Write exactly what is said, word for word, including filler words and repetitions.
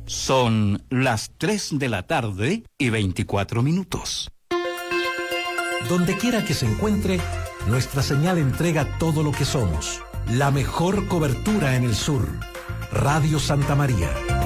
Son las tres de la tarde y veinticuatro minutos. Donde quiera que se encuentre, nuestra señal entrega todo lo que somos. La mejor cobertura en el sur. Radio Santa María.